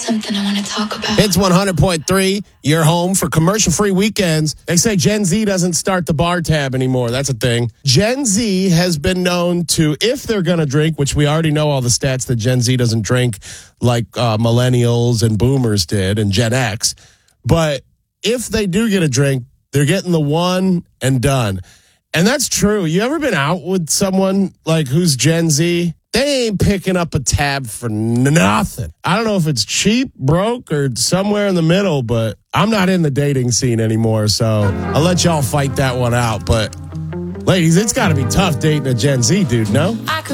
something I want to talk about. It's 100.3, your home for commercial-free weekends. They say Gen Z doesn't start the bar tab anymore. That's a thing. Gen Z has been known to, if they're going to drink, which we already know all the stats that Gen Z doesn't drink like millennials and boomers did and Gen X. But if they do get a drink, they're getting the one and done. And that's true. You ever been out with someone like who's Gen Z? They ain't picking up a tab for nothing. I don't know if it's cheap, broke, or somewhere in the middle, but I'm not in the dating scene anymore, so I'll let y'all fight that one out. But, ladies, it's got to be tough dating a Gen Z dude, no?